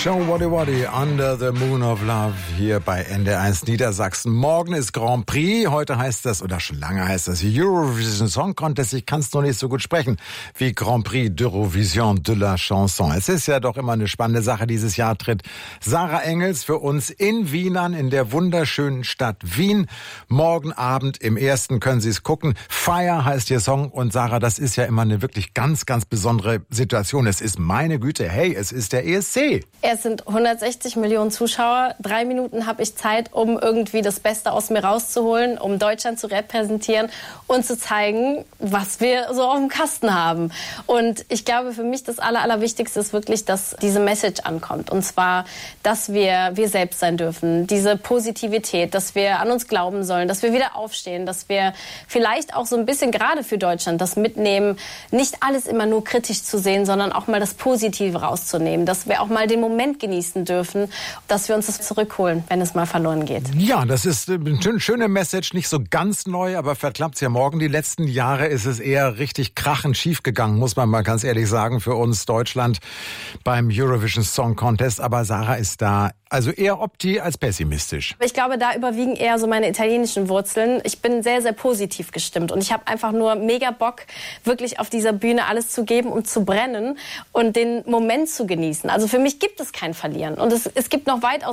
Show Waddy Waddy, Under the Moon of Love, hier bei NDR1 Niedersachsen. Morgen ist Grand Prix, heute heißt das, oder schon lange heißt das Eurovision Song Contest. Ich kann es noch nicht so gut sprechen wie Grand Prix d'Eurovision de la Chanson. Es ist ja doch immer eine spannende Sache. Dieses Jahr tritt Sarah Engels für uns in Wien an, in der wunderschönen Stadt Wien. Morgen Abend im Ersten können Sie es gucken. Fire heißt Ihr Song, und Sarah, das ist ja immer eine wirklich ganz, ganz besondere Situation. Es ist, meine Güte, hey, es ist der ESC. Es sind 160 Millionen Zuschauer. 3 Minuten habe ich Zeit, um irgendwie das Beste aus mir rauszuholen, um Deutschland zu repräsentieren und zu zeigen, was wir so auf dem Kasten haben. Und ich glaube, für mich das Allerwichtigste ist wirklich, dass diese Message ankommt. Und zwar, dass wir selbst sein dürfen. Diese Positivität, dass wir an uns glauben sollen, dass wir wieder aufstehen, dass wir vielleicht auch so ein bisschen gerade für Deutschland das mitnehmen, nicht alles immer nur kritisch zu sehen, sondern auch mal das Positive rauszunehmen, dass wir auch mal den Moment genießen dürfen, dass wir uns das zurückholen, wenn es mal verloren geht. Ja, das ist eine schöne Message, nicht so ganz neu, aber vielleicht klappt's ja morgen. Die letzten Jahre ist es eher richtig krachend schief gegangen, muss man mal ganz ehrlich sagen, für uns Deutschland beim Eurovision Song Contest. Aber Sarah ist da also eher opti als pessimistisch. Ich glaube, da überwiegen eher so meine italienischen Wurzeln. Ich bin sehr, sehr positiv gestimmt und ich habe einfach nur mega Bock, wirklich auf dieser Bühne alles zu geben und zu brennen und den Moment zu genießen. Also für mich gibt es kein Verlieren und es gibt noch weitaus